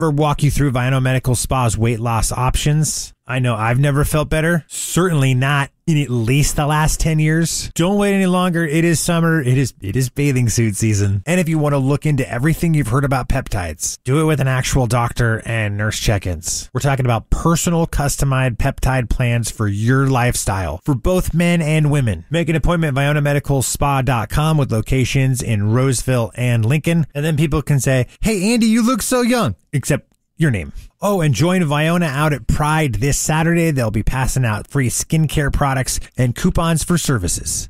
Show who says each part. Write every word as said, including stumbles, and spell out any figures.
Speaker 1: or walk you through Viano Medical Spa's weight loss options. I know I've never felt better. Certainly not in at least the last ten years. Don't wait any longer. It is summer. It is it is bathing suit season. And if you want to look into everything you've heard about peptides, do it with an actual doctor and nurse check-ins. We're talking about personal customized peptide plans for your lifestyle for both men and women. Make an appointment at Viona Medical Spa dot com with locations in Roseville and Lincoln. And then people can say, hey, Andy, you look so young. Except your name. Oh, and join Viona out at Pride this Saturday. They'll be passing out free skincare products and coupons for services.